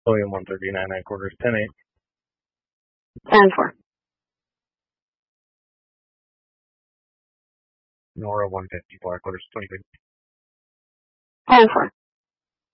William 139 9/4, 10-8. 10-4. Nora 154 9/4, 23. 10-4.